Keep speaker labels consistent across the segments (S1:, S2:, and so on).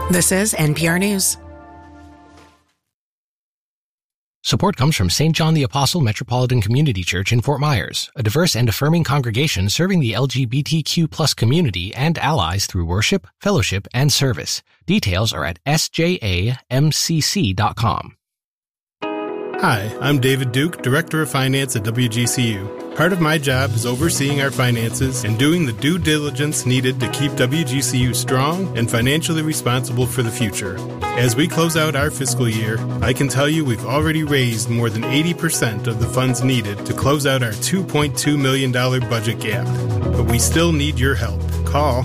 S1: This is NPR News.
S2: Support comes from St. John the Apostle Metropolitan Community Church in Fort Myers, a diverse and affirming congregation serving the LGBTQ+ community and allies through worship, fellowship, and service. Details are at sjamcc.com.
S3: Hi, I'm David Duke, Director of Finance at WGCU. Part of my job is overseeing our finances and doing the due diligence needed to keep WGCU strong and financially responsible for the future. As we close out our fiscal year, I can tell you we've already raised more than 80% of the funds needed to close out our $2.2 million budget gap. But we still need your help. Call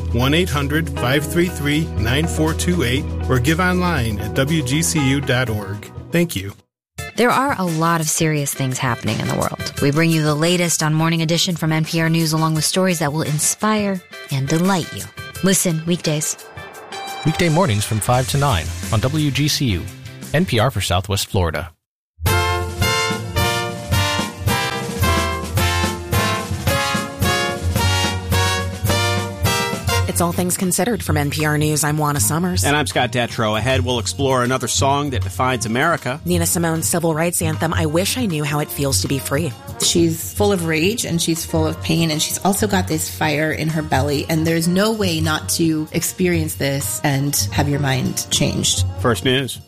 S3: 1-800-533-9428 or give online at WGCU.org. Thank you.
S4: There are a lot of serious things happening in the world. We bring you the latest on Morning Edition from NPR News, along with stories that will inspire and delight you. Listen weekdays.
S2: Weekday mornings from 5 to 9 on WGCU, NPR for Southwest Florida.
S1: It's All Things Considered from NPR News. I'm Juana Summers.
S5: And I'm Scott Detrow. Ahead, we'll explore another song that defines America.
S1: Nina Simone's civil rights anthem, I Wish I Knew How It Feels to Be Free.
S6: She's full of rage and she's full of pain, and she's also got this fire in her belly, and there's no way not to experience this and have your mind changed.
S5: First News.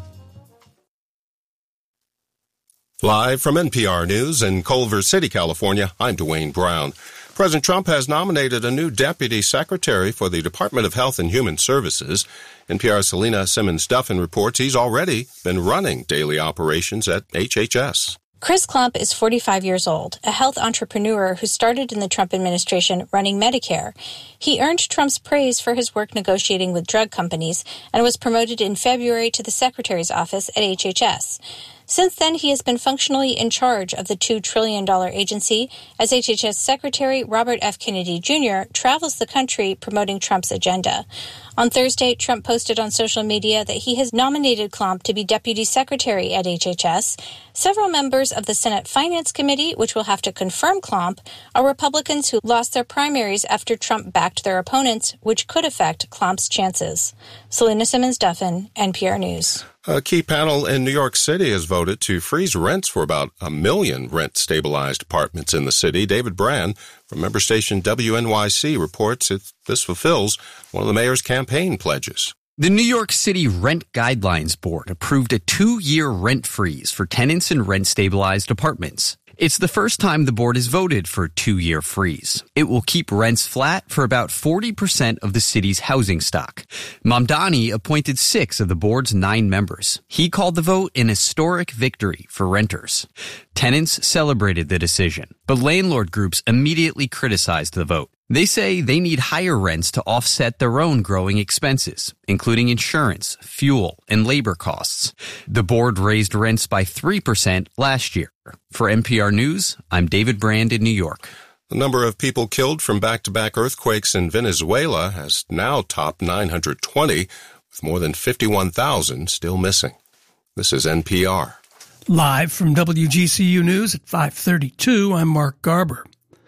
S7: Live from NPR News in Culver City, California, I'm Dwayne Brown. President Trump has nominated a new deputy secretary for the Department of Health and Human Services. NPR's Selena Simmons-Duffin reports he's already been running daily operations at HHS.
S8: Chris Klump is 45 years old, a health entrepreneur who started in the Trump administration running Medicare. He earned Trump's praise for his work negotiating with drug companies and was promoted in February to the secretary's office at HHS. Since then, he has been functionally in charge of the $2 trillion agency as HHS Secretary Robert F. Kennedy Jr. travels the country promoting Trump's agenda. On Thursday, Trump posted on social media that he has nominated Klump to be deputy secretary at HHS. Several members of the Senate Finance Committee, which will have to confirm Klump, are Republicans who lost their primaries after Trump backed their opponents, which could affect Klump's chances. Selena Simmons-Duffin, NPR News.
S7: A key panel in New York City has voted to freeze rents for about 1 million rent-stabilized apartments in the city. David Brand from member station WNYC reports this fulfills one of the mayor's campaign pledges.
S9: The New York City Rent Guidelines Board approved a 2-year rent freeze for tenants in rent-stabilized apartments. It's the first time the board has voted for a 2-year freeze. It will keep rents flat for about 40% of the city's housing stock. Mamdani appointed 6 of the board's 9 members. He called the vote an historic victory for renters. Tenants celebrated the decision, but landlord groups immediately criticized the vote. They say they need higher rents to offset their own growing expenses, including insurance, fuel, and labor costs. The board raised rents by 3% last year. For NPR News, I'm David Brand in New York.
S7: The number of people killed from back-to-back earthquakes in Venezuela has now topped 920, with more than 51,000 still missing. This is NPR.
S10: Live from WGCU News at 5:32, I'm Mark Garber.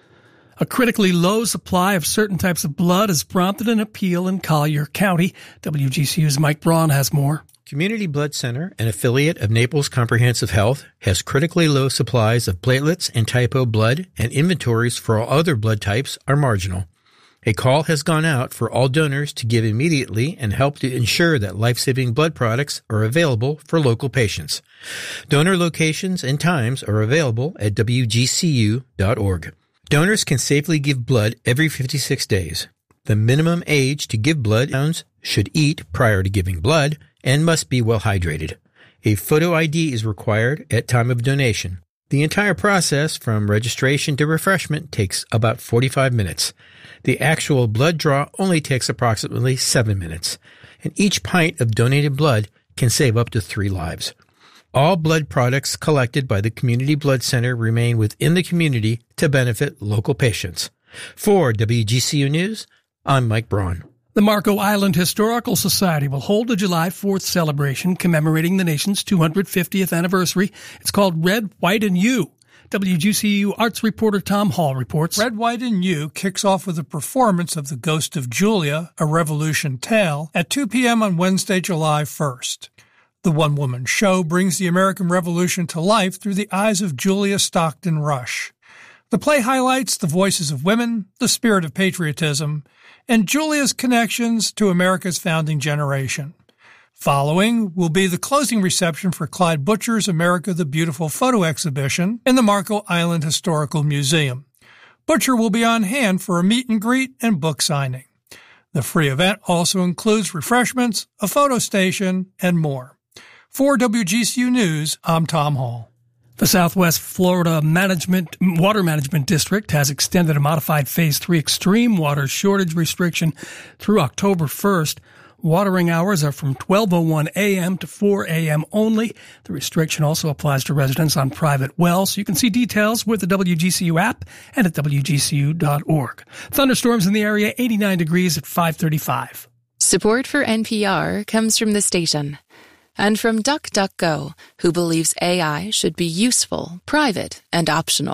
S10: A critically low supply of certain types of blood has prompted an appeal in Collier County. WGCU's Mike Braun has more.
S11: Community Blood Center, an affiliate of Naples Comprehensive Health, has critically low supplies of platelets and type O blood, and inventories for all other blood types are marginal. A call has gone out for all donors to give immediately and help to ensure that life-saving blood products are available for local patients. Donor locations and times are available at WGCU.org. Donors can safely give blood every 56 days. The minimum age to give blood should eat prior to giving blood and must be well hydrated. A photo ID is required at time of donation. The entire process from registration to refreshment takes about 45 minutes. The actual blood draw only takes approximately 7 minutes, and each pint of donated blood can save up to 3 lives. All blood products collected by the Community Blood Center remain within the community to benefit local patients. For WGCU News, I'm Mike Braun.
S10: The Marco Island Historical Society will hold a July 4th celebration commemorating the nation's 250th anniversary. It's called Red, White, and You. WGCU arts reporter Tom Hall reports.
S12: Red, White, and You kicks off with a performance of The Ghost of Julia, A Revolution Tale, at 2 p.m. on Wednesday, July 1st. The one-woman show brings the American Revolution to life through the eyes of Julia Stockton Rush. The play highlights the voices of women, the spirit of patriotism, and Julia's connections to America's founding generation. Following will be the closing reception for Clyde Butcher's America the Beautiful photo exhibition in the Marco Island Historical Museum. Butcher will be on hand for a meet and greet and book signing. The free event also includes refreshments, a photo station, and more. For WGCU News, I'm Tom Hall.
S10: The Southwest Florida Water Management District has extended a modified Phase 3 extreme water shortage restriction through October 1st. Watering hours are from 12:01 a.m. to 4 a.m. only. The restriction also applies to residents on private wells. You can see details with the WGCU app and at WGCU.org. Thunderstorms in the area, 89 degrees at 5:35.
S13: Support for NPR comes from the station and from DuckDuckGo, who believes AI should be useful, private, and optional.